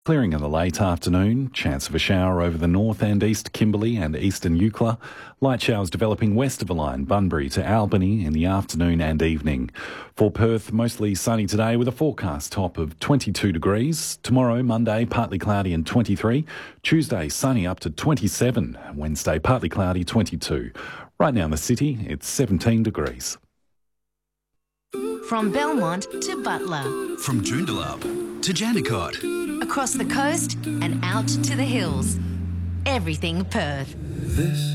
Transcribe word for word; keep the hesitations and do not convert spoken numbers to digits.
Clearing in the late afternoon, chance of a shower over the north and east Kimberley and eastern Eucla. Light showers developing west of the line, Bunbury to Albany in the afternoon and evening. For Perth, mostly sunny today with a forecast top of twenty-two degrees. Tomorrow, Monday, partly cloudy and twenty-three. Tuesday, sunny up to twenty-seven. Wednesday, partly cloudy, twenty-two. Right now in the city, it's seventeen degrees. From Belmont to Butler. From Joondalup to Jandakot. Across the coast and out to the hills. Everything Perth. This